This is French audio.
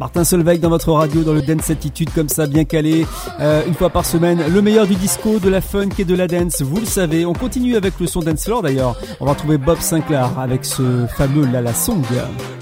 Martin Solveig dans votre radio, dans le Dance Attitude, comme ça, bien calé, une fois par semaine, le meilleur du disco, de la funk et de la dance, vous le savez. On continue avec le son dancefloor d'ailleurs, on va retrouver Bob Sinclair avec ce fameux La La Song.